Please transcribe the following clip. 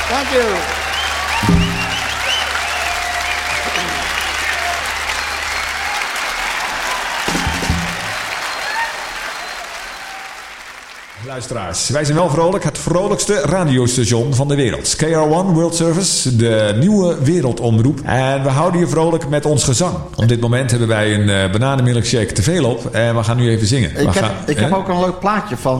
Thank you. Luisteraars, wij zijn wel vrolijk. Het vrolijkste radiostation van de wereld. KR1 World Service, de nieuwe wereldomroep. En we houden je vrolijk met ons gezang. Op dit moment hebben wij een bananenmilkshake te veel op. En we gaan nu even zingen. Ik heb ook een leuk plaatje van